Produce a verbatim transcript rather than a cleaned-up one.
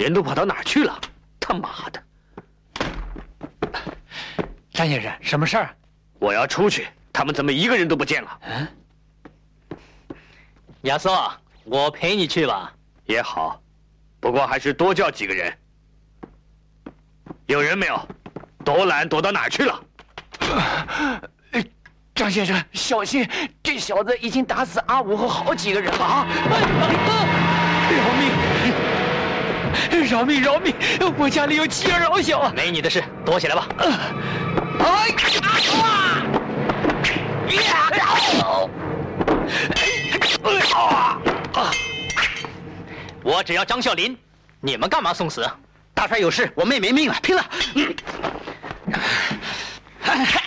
人都跑到哪儿去了？他妈的！ 张先生，什么事儿？ 我要出去，他们怎么一个人都不见了？ 嗯， 亚瑟，我陪你去吧。 也好，不过还是多叫几个人。有人没有？躲懒躲到哪儿去了？ 张先生，小心！这小子已经打死阿武和好几个人了啊！饶命！饶命！饶命！我家里有妻儿老小啊！ 没你的事，躲起来吧。 哎呀！ 我只要张啸林，你们干嘛送死？大帅有事，我妹没命了，拼了！嗯